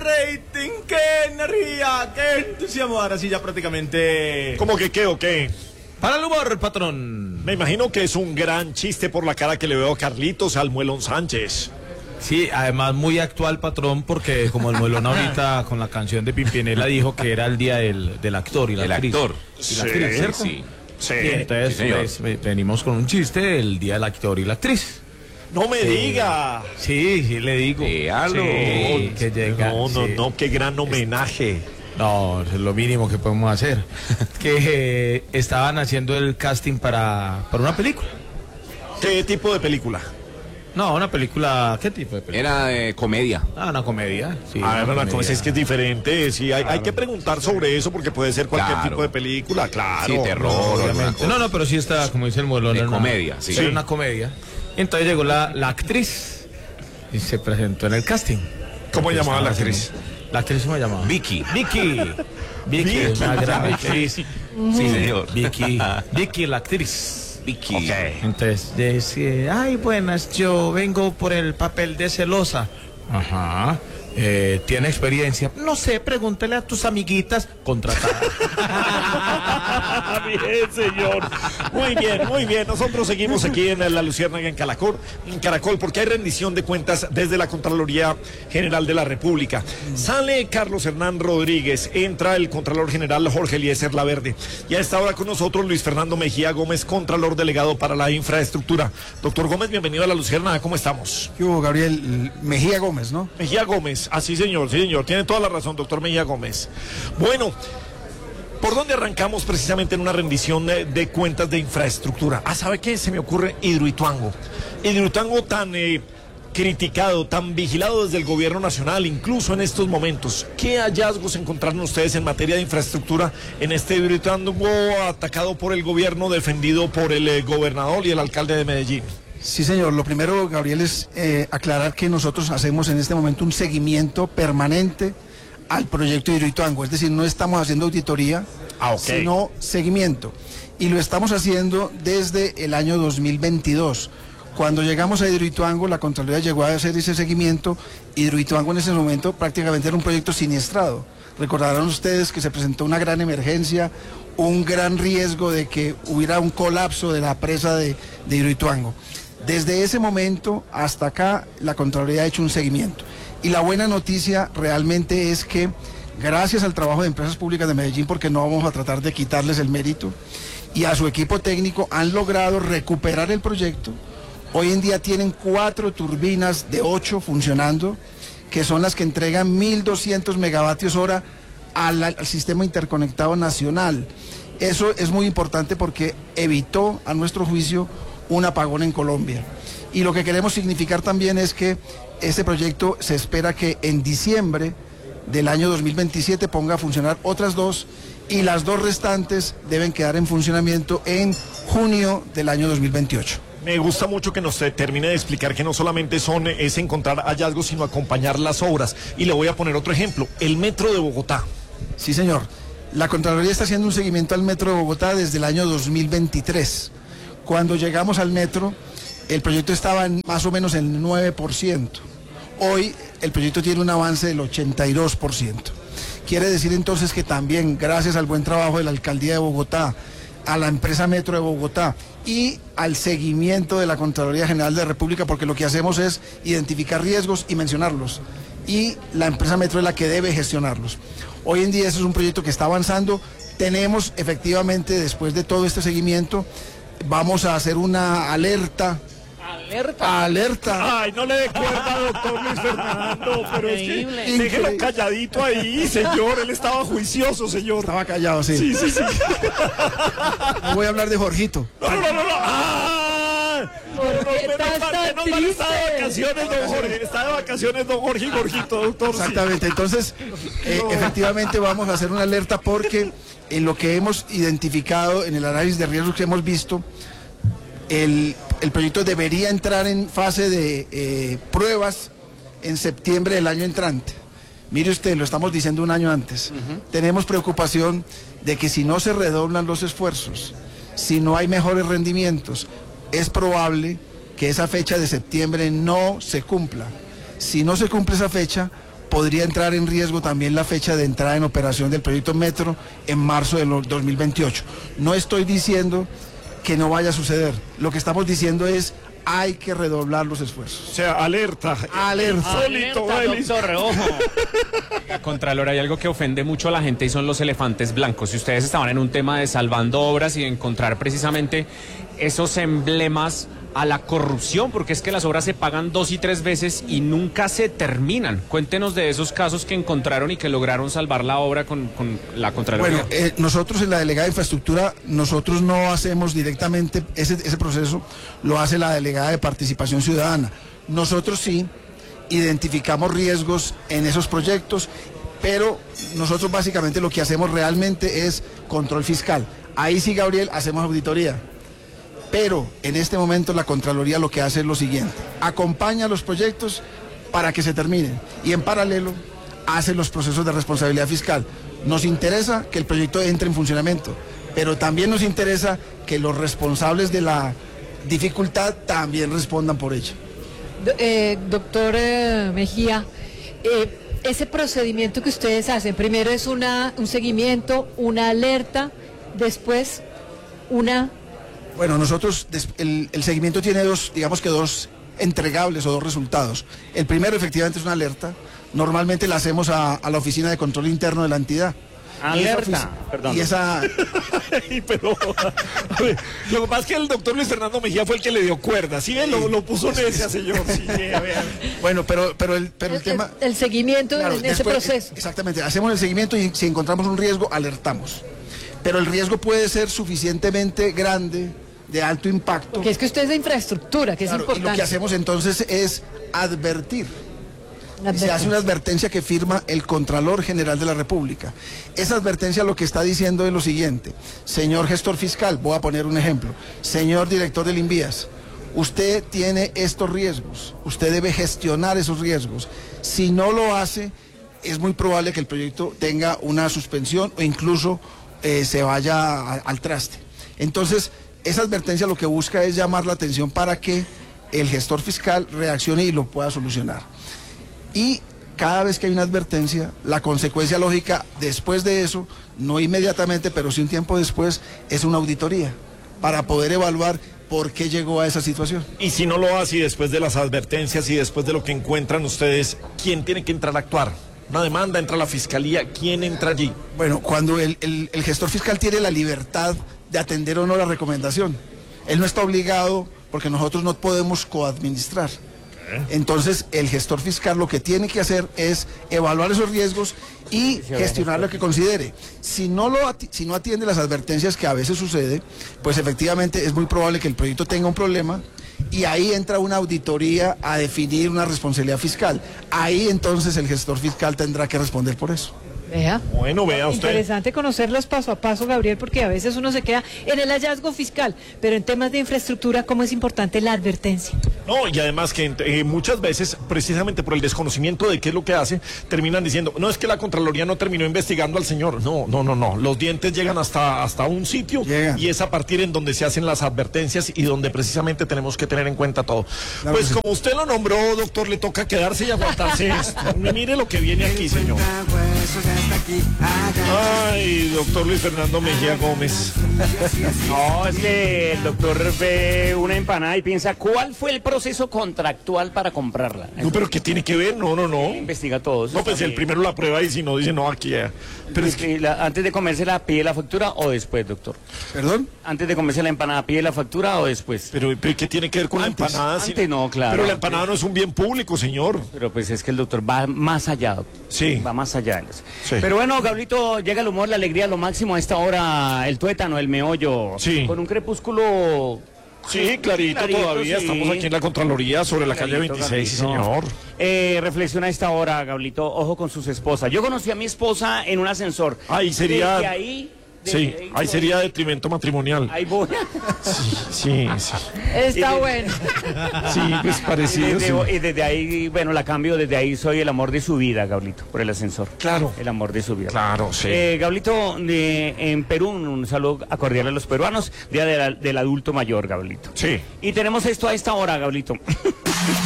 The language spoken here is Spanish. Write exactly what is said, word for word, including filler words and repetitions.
rating, qué energía, qué entusiasmo. Ahora sí ya prácticamente... ¿Cómo que qué o qué? Para el humor, patrón. Me imagino que es un gran chiste por la cara que le veo a Carlitos Almuelón Sánchez. Sí, además muy actual, patrón, porque como el Muelón ahorita con la canción de Pimpinela dijo que era el día del, del actor y la el actriz. actor. Y la actriz, ¿cierto? Sí. Sí. Y entonces Sí, pues, venimos con un chiste el día del actor y la actriz. No me diga. Sí, sí, le digo. Déjalo. Sí, que llega, No, no, sí. no, qué gran homenaje. No, es lo mínimo que podemos hacer. Que eh, estaban haciendo el casting para, para una película. ¿Qué tipo de película? No, una película. ¿Qué tipo de película? Era eh, comedia. Ah, una comedia. Sí, A ver, una una comedia. cosa es que es diferente. Sí, hay, hay Claro. que preguntar sobre eso porque puede ser cualquier Claro. tipo de película, claro. Sí, terror, Obviamente. alguna cosa. No, no, pero sí está, como dice el Muelón, De era una- comedia, sí. Era Sí. una comedia. Entonces llegó la, la actriz y se presentó en el casting. ¿Cómo Entonces, llamaba la estaba actriz? haciendo- La actriz se llamaba Vicky. Vicky. Vicky, es una gran actriz. Sí, señor. Vicky. Vicky, la actriz. Vicky. Ok. Entonces decía, ay, buenas, yo vengo por el papel de celosa. Ajá. Eh, ¿Tiene experiencia? No sé, pregúntale a tus amiguitas contratadas. Bien, señor. Muy bien, muy bien. Nosotros seguimos aquí en La Luciérnaga, en Caracol, en Caracol, porque hay rendición de cuentas desde la Contraloría General de la República. Sale Carlos Hernán Rodríguez, entra el Contralor General Jorge Eliezer Laverde. Y a esta hora con nosotros Luis Fernando Mejía Gómez, Contralor Delegado para la Infraestructura. Doctor Gómez, bienvenido a La Luciérnaga. ¿Cómo estamos? ¿Qué hubo, Gabriel? Mejía Gómez, ¿no? Mejía Gómez, así señor, sí señor, tiene toda la razón, doctor Mejía Gómez. Bueno, ¿por dónde arrancamos precisamente en una rendición de, de cuentas de infraestructura? Ah, ¿sabe qué? Se me ocurre Hidroituango. Hidroituango tan eh, criticado, tan vigilado desde el gobierno nacional, incluso en estos momentos. ¿Qué hallazgos encontraron ustedes en materia de infraestructura en este Hidroituango atacado por el gobierno, defendido por el eh, gobernador y el alcalde de Medellín? Sí, señor. Lo primero, Gabriel, es eh, aclarar que nosotros hacemos en este momento un seguimiento permanente al proyecto de Hidroituango. Es decir, no estamos haciendo auditoría, Ah, ok. sino seguimiento. Y lo estamos haciendo desde el año dos mil veintidós. Cuando llegamos a Hidroituango, la Contraloría llegó a hacer ese seguimiento. Hidroituango en ese momento prácticamente era un proyecto siniestrado. Recordarán ustedes que se presentó una gran emergencia, un gran riesgo de que hubiera un colapso de la presa de, de Hidroituango. Desde ese momento hasta acá, la Contraloría ha hecho un seguimiento. Y la buena noticia realmente es que, gracias al trabajo de Empresas Públicas de Medellín, porque no vamos a tratar de quitarles el mérito, y a su equipo técnico, han logrado recuperar el proyecto. Hoy en día tienen cuatro turbinas de ocho funcionando, que son las que entregan mil doscientos megavatios hora al, al sistema interconectado nacional. Eso es muy importante porque evitó, a nuestro juicio, un apagón en Colombia. Y lo que queremos significar también es que este proyecto se espera que en diciembre del año dos mil veintisiete ponga a funcionar otras dos y las dos restantes deben quedar en funcionamiento en junio del año dos mil veintiocho. Me gusta mucho que nos eh, termine de explicar que no solamente son eh, es encontrar hallazgos, sino acompañar las obras. Y le voy a poner otro ejemplo, el Metro de Bogotá. Sí, señor. La Contraloría está haciendo un seguimiento al Metro de Bogotá desde el año dos mil veintitrés. Cuando llegamos al metro, el proyecto estaba en más o menos en el nueve por ciento. Hoy el proyecto tiene un avance del ochenta y dos por ciento. Quiere decir entonces que también, gracias al buen trabajo de la Alcaldía de Bogotá, a la empresa Metro de Bogotá y al seguimiento de la Contraloría General de la República, porque lo que hacemos es identificar riesgos y mencionarlos. Y la empresa Metro es la que debe gestionarlos. Hoy en día ese es un proyecto que está avanzando. Tenemos efectivamente, después de todo este seguimiento, vamos a hacer una alerta. Alerta. Alerta. Ay, no le dé cuerda, doctor Luis Fernando, pero Increíble. es que déjelo calladito ahí, señor. Él estaba juicioso, señor. Estaba callado, sí. Sí, sí, sí. No voy a hablar de Jorgito. No, no, no, no. ¡Ah! No, no, menos estás mal, tan menos mal está de triste? vacaciones, don Jorge. Está de vacaciones, don Jorge y Jorgito, doctor. sí. Exactamente. Entonces, eh, efectivamente vamos a hacer una alerta porque en lo que hemos identificado, en el análisis de riesgos que hemos visto, el, el proyecto debería entrar en fase de eh, pruebas en septiembre del año entrante. Mire usted, lo estamos diciendo un año antes. Uh-huh. Tenemos preocupación de que si no se redoblan los esfuerzos, si no hay mejores rendimientos, es probable que esa fecha de septiembre no se cumpla. Si no se cumple esa fecha, podría entrar en riesgo también la fecha de entrada en operación del proyecto Metro en marzo del dos mil veintiocho. No estoy diciendo que no vaya a suceder, lo que estamos diciendo es hay que redoblar los esfuerzos. O sea, alerta. Alerta. Insólito, Alerta, Delis. doctor, ojo. La Contralor, hay algo que ofende mucho a la gente y son los elefantes blancos. Si ustedes estaban en un tema de salvando obras y de encontrar precisamente esos emblemas a la corrupción, porque es que las obras se pagan dos y tres veces y nunca se terminan. Cuéntenos de esos casos que encontraron y que lograron salvar la obra con, con la Contraloría. Bueno, eh, nosotros en la Delegada de Infraestructura, nosotros no hacemos directamente ese, ese proceso, lo hace la Delegada de Participación Ciudadana. Nosotros sí identificamos riesgos en esos proyectos, pero nosotros básicamente lo que hacemos realmente es control fiscal. Ahí sí, Gabriel, hacemos auditoría. Pero en este momento la Contraloría lo que hace es lo siguiente, acompaña los proyectos para que se terminen y en paralelo hace los procesos de responsabilidad fiscal. Nos interesa que el proyecto entre en funcionamiento, pero también nos interesa que los responsables de la dificultad también respondan por ella. Do- eh, doctor eh, Mejía, eh, ese procedimiento que ustedes hacen, primero es una, un seguimiento, una alerta, después una... Bueno, nosotros, des- el, el seguimiento tiene dos, digamos que dos entregables o dos resultados. El primero efectivamente es una alerta, normalmente la hacemos a, a la Oficina de Control Interno de la entidad. Alerta, Y esa ofici- perdón. Y esa, Ay, pero, a ver, lo que pasa es que el doctor Luis Fernando Mejía fue el que le dio cuerda, ¿sí? Lo, lo puso necia, señor. Sí, a ver. bueno, pero, pero el, pero el el, tema... el seguimiento Claro, en ese después, proceso. Exactamente, hacemos el seguimiento y si encontramos un riesgo, alertamos. Pero el riesgo puede ser suficientemente grande, de alto impacto. Porque es que usted es de infraestructura, que Claro, es y importante. lo que hacemos entonces es advertir. La Se hace una advertencia. advertencia que firma el Contralor General de la República. Esa advertencia lo que está diciendo es lo siguiente: señor gestor fiscal, voy a poner un ejemplo, señor director del INVIAS, usted tiene estos riesgos, usted debe gestionar esos riesgos. Si no lo hace, es muy probable que el proyecto tenga una suspensión o incluso eh, se vaya a- al traste. Entonces, esa advertencia lo que busca es llamar la atención para que el gestor fiscal reaccione y lo pueda solucionar. Y cada vez que hay una advertencia, la consecuencia lógica después de eso, no inmediatamente, pero sí un tiempo después, es una auditoría para poder evaluar por qué llegó a esa situación. Y si no lo hace y después de las advertencias y después de lo que encuentran ustedes, ¿quién tiene que entrar a actuar? Una demanda, entra la fiscalía, ¿quién entra allí? Bueno, cuando el, el- el gestor fiscal tiene la libertad de atender o no la recomendación, él no está obligado porque nosotros no podemos coadministrar. Entonces, el gestor fiscal lo que tiene que hacer es evaluar esos riesgos y gestionar lo que considere. Si no, lo ati- si no atiende las advertencias, que a veces sucede, pues efectivamente es muy probable que el proyecto tenga un problema y ahí entra una auditoría a definir una responsabilidad fiscal. Ahí entonces el gestor fiscal tendrá que responder por eso. Vea. Bueno, vea usted. Interesante conocerlos paso a paso, Gabriel, porque a veces uno se queda en el hallazgo fiscal, pero en temas de infraestructura, ¿cómo es importante la advertencia? No, y además que eh, muchas veces, precisamente por el desconocimiento de qué es lo que hace, terminan diciendo, no, es que la Contraloría no terminó investigando al señor. No, no, no, no. Los dientes llegan hasta, hasta un sitio Llegan. y es a partir en donde se hacen las advertencias y donde precisamente tenemos que tener en cuenta todo. Claro Pues que sí. como usted lo nombró, doctor, le toca quedarse y aguantarse esto. Mire lo que viene aquí, señor. Ay, doctor Luis Fernando Mejía Gómez. No, es que el doctor ve una empanada y piensa, ¿cuál fue el proceso contractual para comprarla? No, pero ¿qué tiene que ver? No, no, no. Investiga todo. eso No, pues está el bien. primero la prueba y si no, dice no, aquí. eh. Pero es que, Y la- antes de comérsela, ¿pide la factura o después, doctor? ¿Perdón? Antes de comerse la empanada, ¿pide la factura o después? pero, pero ¿qué tiene que ver con Antes, la empanada? Si- antes no, claro, Pero la antes. empanada no es un bien público, señor. Pero pues es que el doctor va más allá, doctor. Sí. Va más allá. entonces. Sí. Pero bueno, Gablito, llega el humor, la alegría, lo máximo a esta hora, el tuétano, el meollo. Sí. Con un crepúsculo... Sí, clarito, Clarito, todavía. sí. Estamos aquí en la Contraloría sobre la calle Clarito, veintiséis, sí, Gablito. señor. Eh, reflexiona a esta hora, Gablito, ojo con sus esposas. Yo conocí a mi esposa en un ascensor. Ahí sería- Desde ahí... desde Sí, ahí voy- sería detrimento matrimonial. Ahí voy. Sí, sí, sí. Está Y- bueno. Sí, pues Y parecido. desde, sí. y desde ahí, bueno, la cambio, desde ahí soy el amor de su vida, Gablito, por el ascensor. Claro. El amor de su vida. Claro, sí. Eh, Gablito, de- en Perú, un saludo a cordial a los peruanos, Día de la- del Adulto Mayor, Gablito. Sí. Y tenemos esto a esta hora, Gablito.